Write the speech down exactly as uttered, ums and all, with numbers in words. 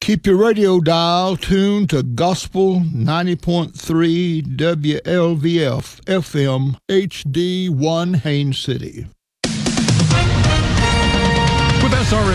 Keep your radio dial tuned to Gospel ninety point three W L V F F M H D one Haines City. With S R A